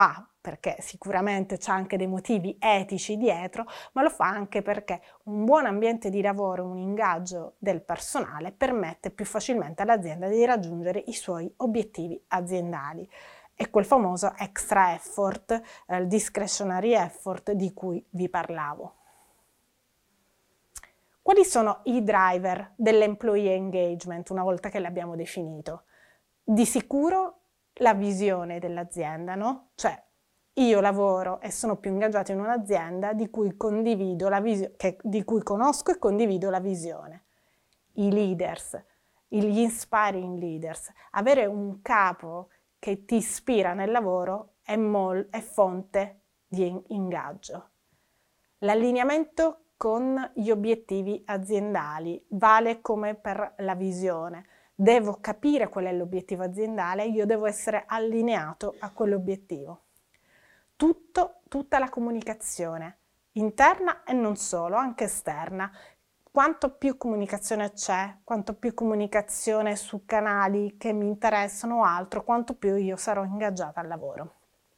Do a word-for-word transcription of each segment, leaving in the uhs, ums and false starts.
fa perché sicuramente c'ha anche dei motivi etici dietro, ma lo fa anche perché un buon ambiente di lavoro, un ingaggio del personale permette più facilmente all'azienda di raggiungere i suoi obiettivi aziendali. È quel famoso extra effort, eh, il discretionary effort di cui vi parlavo. Quali sono i driver dell'employee engagement una volta che l'abbiamo definito? Di sicuro la visione dell'azienda, no? Cioè io lavoro e sono più ingaggiato in un'azienda di cui condivido la visione, di cui conosco e condivido la visione. I leaders, gli inspiring leaders, avere un capo che ti ispira nel lavoro è, mol, è fonte di ingaggio. L'allineamento con gli obiettivi aziendali vale come per la visione. Devo capire qual è l'obiettivo aziendale, io devo essere allineato a quell'obiettivo. Tutto, tutta la comunicazione, interna e non solo, anche esterna. Quanto più comunicazione c'è, quanto più comunicazione su canali che mi interessano o altro, quanto più io sarò ingaggiata al lavoro.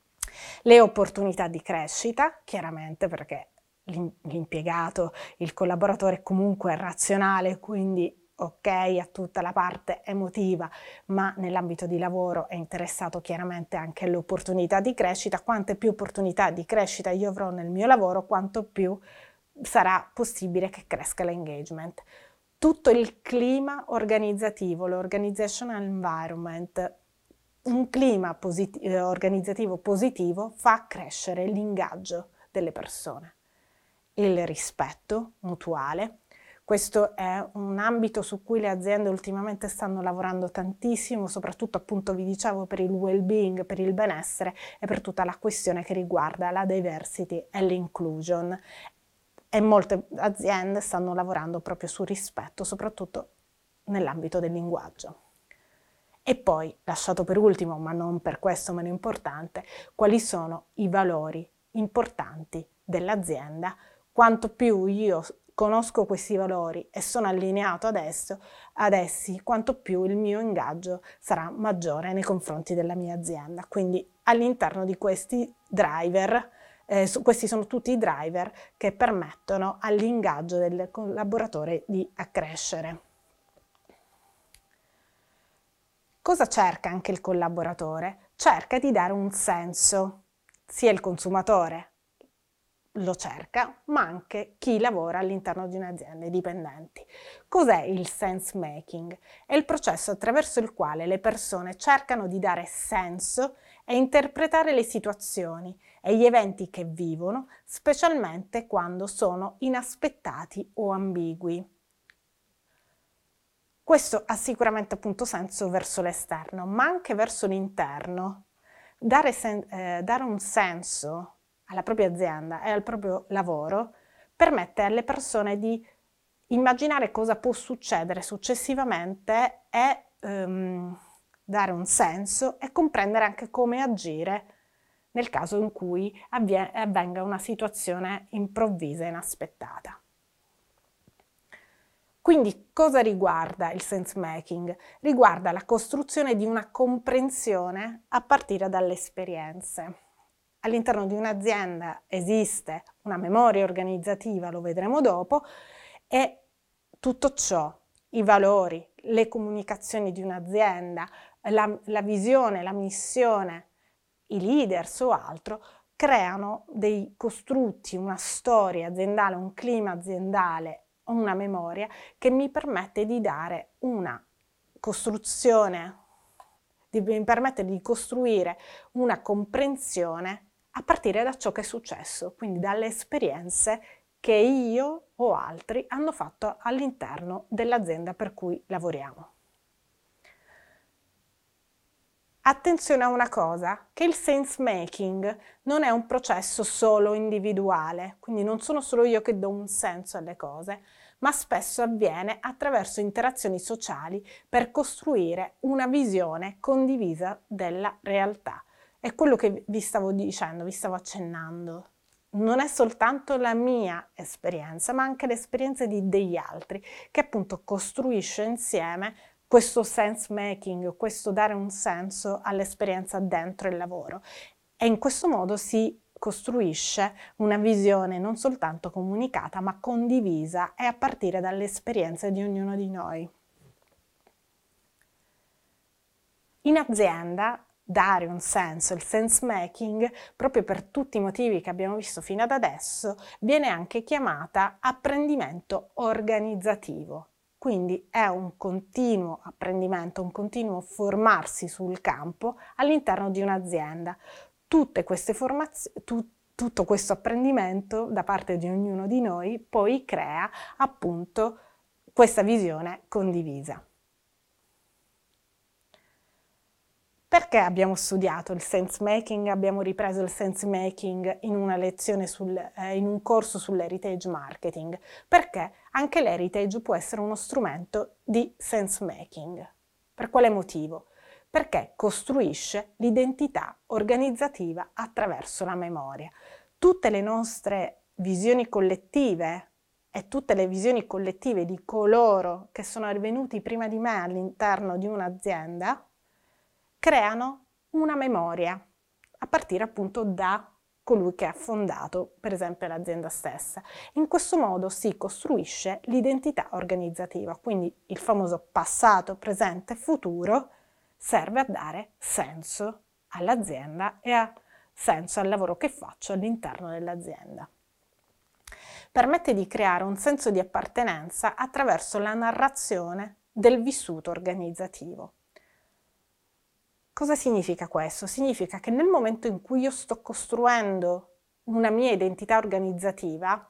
Le opportunità di crescita, chiaramente perché l'impiegato, il collaboratore comunque è razionale, quindi ok a tutta la parte emotiva, ma nell'ambito di lavoro è interessato chiaramente anche alle opportunità di crescita. Quante più opportunità di crescita io avrò nel mio lavoro, quanto più sarà possibile che cresca l'engagement. Tutto il clima organizzativo, l'organizational environment, un clima posit- eh, organizzativo positivo fa crescere l'ingaggio delle persone. Il rispetto mutuale. Questo è un ambito su cui le aziende ultimamente stanno lavorando tantissimo, soprattutto appunto vi dicevo per il well-being, per il benessere e per tutta la questione che riguarda la diversity e l'inclusion. E molte aziende stanno lavorando proprio sul rispetto, soprattutto nell'ambito del linguaggio. E poi, lasciato per ultimo, ma non per questo meno importante, quali sono i valori importanti dell'azienda. Quanto più io conosco questi valori e sono allineato ad, esso, ad essi, quanto più il mio ingaggio sarà maggiore nei confronti della mia azienda. Quindi all'interno di questi driver, eh, questi sono tutti i driver che permettono all'ingaggio del collaboratore di accrescere. Cosa cerca anche il collaboratore? Cerca di dare un senso, sia il consumatore lo cerca, ma anche chi lavora all'interno di un'azienda, i dipendenti. Cos'è il sense making? È il processo attraverso il quale le persone cercano di dare senso e interpretare le situazioni e gli eventi che vivono, specialmente quando sono inaspettati o ambigui. Questo ha sicuramente appunto senso verso l'esterno, ma anche verso l'interno. Dare, sen- eh, dare un senso alla propria azienda e al proprio lavoro permette alle persone di immaginare cosa può succedere successivamente e ehm, dare un senso e comprendere anche come agire nel caso in cui avvie- avvenga una situazione improvvisa e inaspettata. Quindi cosa riguarda il sense making? Riguarda la costruzione di una comprensione a partire dalle esperienze. All'interno di un'azienda esiste una memoria organizzativa, lo vedremo dopo, e tutto ciò, i valori, le comunicazioni di un'azienda, la, la visione, la missione, i leaders o altro, creano dei costrutti, una storia aziendale, un clima aziendale, una memoria che mi permette di dare una costruzione, di, mi permette di costruire una comprensione a partire da ciò che è successo, quindi dalle esperienze che io o altri hanno fatto all'interno dell'azienda per cui lavoriamo. Attenzione a una cosa, che il sense making non è un processo solo individuale, quindi non sono solo io che do un senso alle cose, ma spesso avviene attraverso interazioni sociali per costruire una visione condivisa della realtà. È quello che vi stavo dicendo, vi stavo accennando. Non è soltanto la mia esperienza, ma anche l'esperienza di degli altri, che appunto costruisce insieme questo sense making, questo dare un senso all'esperienza dentro il lavoro. E in questo modo si costruisce una visione non soltanto comunicata, ma condivisa e a partire dalle esperienze di ognuno di noi. In azienda, dare un senso, il sense making, proprio per tutti i motivi che abbiamo visto fino ad adesso, viene anche chiamata apprendimento organizzativo. Quindi è un continuo apprendimento, un continuo formarsi sul campo all'interno di un'azienda. Tutte queste formazioni, tu, tutto questo apprendimento da parte di ognuno di noi poi crea appunto questa visione condivisa. Perché abbiamo studiato il sense making, abbiamo ripreso il sense making in una lezione, sul, eh, in un corso sull'heritage marketing? Perché anche l'heritage può essere uno strumento di sense making. Per quale motivo? Perché costruisce l'identità organizzativa attraverso la memoria. Tutte le nostre visioni collettive e tutte le visioni collettive di coloro che sono venuti prima di me all'interno di un'azienda creano una memoria, a partire appunto da colui che ha fondato, per esempio, l'azienda stessa. In questo modo si costruisce l'identità organizzativa, quindi il famoso passato, presente e futuro serve a dare senso all'azienda e a senso al lavoro che faccio all'interno dell'azienda. Permette di creare un senso di appartenenza attraverso la narrazione del vissuto organizzativo. Cosa significa questo? Significa che nel momento in cui io sto costruendo una mia identità organizzativa,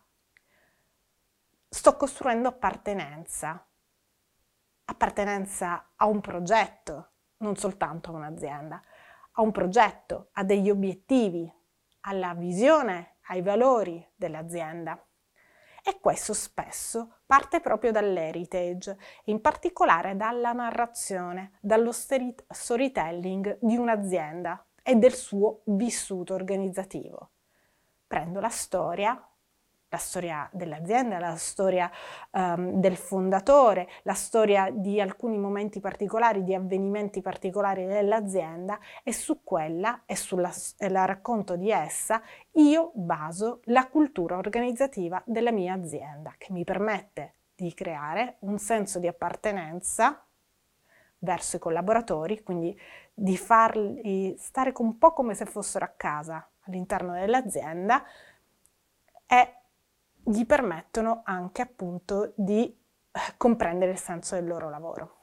sto costruendo appartenenza, appartenenza a un progetto, non soltanto a un'azienda, a un progetto, a degli obiettivi, alla visione, ai valori dell'azienda. E questo spesso parte proprio dall'heritage, in particolare dalla narrazione, dallo storytelling di un'azienda e del suo vissuto organizzativo. Prendo la storia, la storia dell'azienda, la storia um, del fondatore, la storia di alcuni momenti particolari, di avvenimenti particolari dell'azienda e su quella e sul racconto di essa io baso la cultura organizzativa della mia azienda, che mi permette di creare un senso di appartenenza verso i collaboratori, quindi di farli stare un po' come se fossero a casa all'interno dell'azienda e gli permettono anche appunto di comprendere il senso del loro lavoro.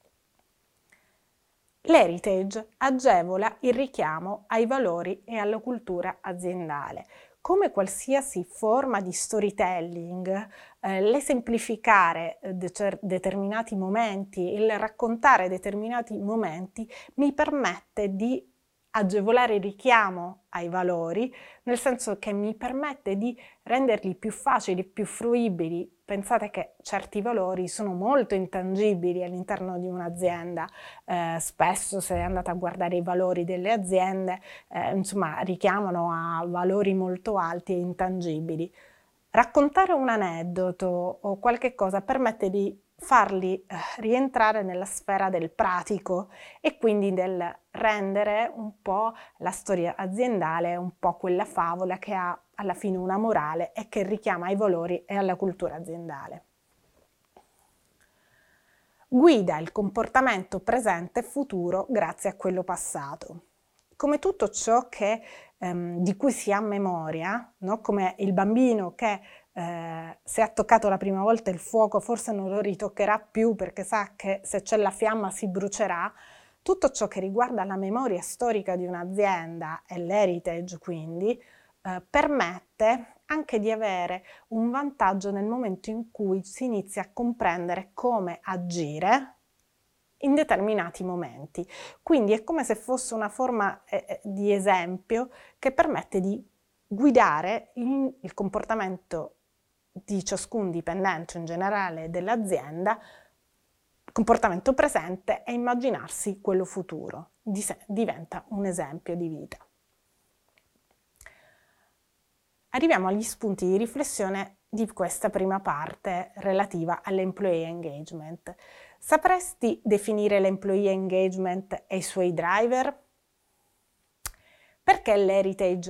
L'heritage agevola il richiamo ai valori e alla cultura aziendale. Come qualsiasi forma di storytelling, eh, l'esemplificare de- determinati momenti, il raccontare determinati momenti mi permette di agevolare il richiamo ai valori, nel senso che mi permette di renderli più facili, più fruibili. Pensate che certi valori sono molto intangibili all'interno di un'azienda. Eh, spesso, se andate a guardare i valori delle aziende, eh, insomma, richiamano a valori molto alti e intangibili. Raccontare un aneddoto o qualche cosa permette di farli eh, rientrare nella sfera del pratico e quindi del rendere un po' la storia aziendale un po' quella favola che ha alla fine una morale e che richiama ai valori e alla cultura aziendale. Guida il comportamento presente e futuro grazie a quello passato. Come tutto ciò che, ehm, di cui si ha memoria, no? Come il bambino che eh, se ha toccato la prima volta il fuoco forse non lo ritoccherà più perché sa che se c'è la fiamma si brucerà, tutto ciò che riguarda la memoria storica di un'azienda e l'heritage quindi eh, permette anche di avere un vantaggio nel momento in cui si inizia a comprendere come agire in determinati momenti. Quindi è come se fosse una forma eh, di esempio che permette di guidare il, il comportamento di ciascun dipendente in generale dell'azienda, comportamento presente e immaginarsi quello futuro. Diventa un esempio di vita. Arriviamo agli spunti di riflessione di questa prima parte relativa all'employee engagement. Sapresti definire l'employee engagement e i suoi driver? Perché l'heritage